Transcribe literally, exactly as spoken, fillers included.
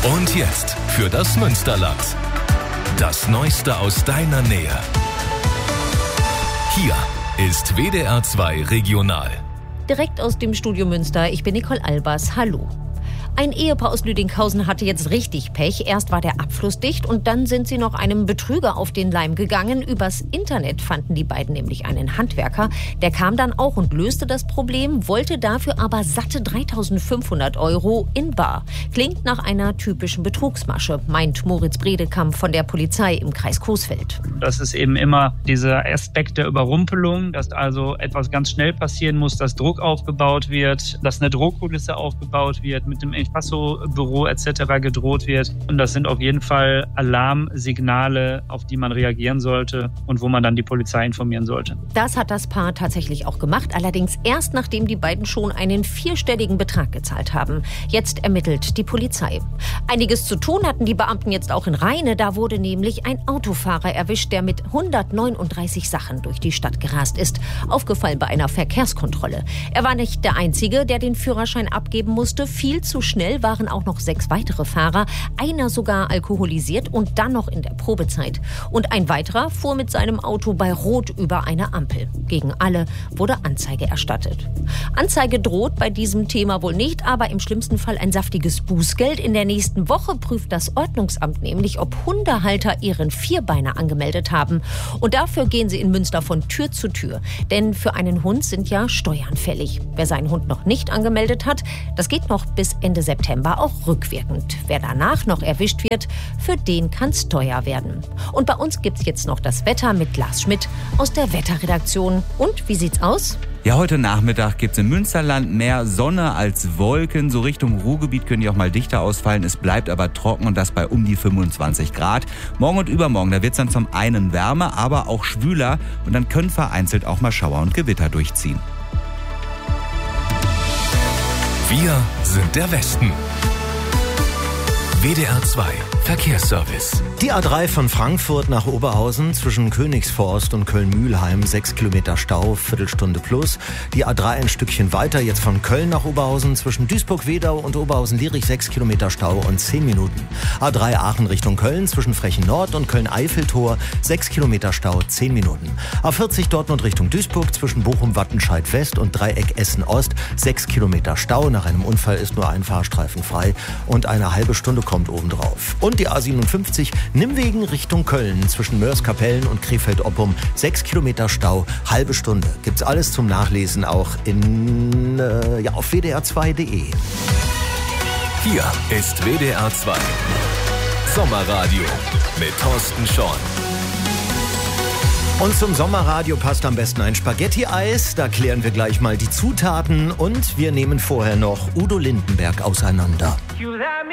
Und jetzt für das Münsterland. Das Neueste aus deiner Nähe. Hier ist W D R zwei Regional. Direkt aus dem Studio Münster, ich bin Nicole Albers. Hallo. Ein Ehepaar aus Lüdinghausen hatte jetzt richtig Pech. Erst war der Abfluss dicht und dann sind sie noch einem Betrüger auf den Leim gegangen. Übers Internet fanden die beiden nämlich einen Handwerker. Der kam dann auch und löste das Problem, wollte dafür aber satte dreitausendfünfhundert Euro in bar. Klingt nach einer typischen Betrugsmasche, meint Moritz Bredekamp von der Polizei im Kreis Coesfeld. Das ist eben immer dieser Aspekt der Überrumpelung, dass also etwas ganz schnell passieren muss, dass Druck aufgebaut wird, dass eine Drohkulisse aufgebaut wird, mit dem Inkasso-Büro et cetera gedroht wird. Und das sind auf jeden Fall Alarmsignale, auf die man reagieren sollte und wo man dann die Polizei informieren sollte. Das hat das Paar tatsächlich auch gemacht, allerdings erst nachdem die beiden schon einen vierstelligen Betrag gezahlt haben. Jetzt ermittelt die Polizei. Einiges zu tun hatten die Beamten jetzt auch in Rheine. Da wurde nämlich ein Autofahrer erwischt, der mit hundertneununddreißig Sachen durch die Stadt gerast ist. Aufgefallen bei einer Verkehrskontrolle. Er war nicht der Einzige, der den Führerschein abgeben musste. Viel zu schnell waren auch noch sechs weitere Fahrer, einer sogar alkoholisiert und dann noch in der Probezeit. Und ein weiterer fuhr mit seinem Auto bei Rot über eine Ampel. Gegen alle wurde Anzeige erstattet. Anzeige droht bei diesem Thema wohl nicht, aber im schlimmsten Fall ein saftiges Bußgeld. In der nächsten Woche prüft das Ordnungsamt nämlich, ob Hundehalter ihren Vierbeiner angemeldet haben. Und dafür gehen sie in Münster von Tür zu Tür. Denn für einen Hund sind ja Steuern fällig. Wer seinen Hund noch nicht angemeldet hat, das geht noch bis Ende September auch rückwirkend. Wer danach noch erwischt wird, für den kann es teuer werden. Und bei uns gibt's jetzt noch das Wetter mit Lars Schmidt aus der Wetterredaktion. Und wie sieht's aus? Ja, heute Nachmittag gibt's im Münsterland mehr Sonne als Wolken. So Richtung Ruhrgebiet können die auch mal dichter ausfallen. Es bleibt aber trocken und das bei um die fünfundzwanzig Grad. Morgen und übermorgen, da wird's dann zum einen wärmer, aber auch schwüler. Und dann können vereinzelt auch mal Schauer und Gewitter durchziehen. Wir sind der Westen. W D R zwei Verkehrsservice. Die A drei von Frankfurt nach Oberhausen zwischen Königsforst und Köln-Mühlheim, sechs Kilometer Stau, Viertelstunde plus. Die A drei ein Stückchen weiter, jetzt von Köln nach Oberhausen zwischen Duisburg-Wedau und Oberhausen-Lierich, sechs Kilometer Stau und zehn Minuten. A drei Aachen Richtung Köln zwischen Frechen-Nord und Köln-Eiffeltor, sechs Kilometer Stau, zehn Minuten. A vierzig Dortmund Richtung Duisburg zwischen Bochum-Wattenscheid-West und Dreieck Essen-Ost, sechs Kilometer Stau. Nach einem Unfall ist nur ein Fahrstreifen frei und eine halbe Stunde kommt obendrauf. Und die A siebenundfünfzig Nimwegen Richtung Köln zwischen Mörs-Kapellen und Krefeld-Oppum, sechs Kilometer Stau, halbe Stunde. Gibt's alles zum Nachlesen auch in äh, ja, auf w d r zwei punkt d e. Hier ist W D R zwei Sommerradio mit Thorsten Schorn. Und zum Sommerradio passt am besten ein Spaghetti-Eis. Da klären wir gleich mal die Zutaten und wir nehmen vorher noch Udo Lindenberg auseinander.